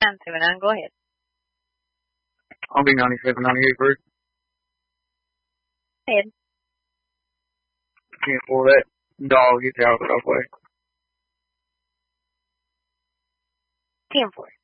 979, go ahead. I'll be 97, 98 first. Go ahead. Can't pull that dog. He's out of the way. 10-4.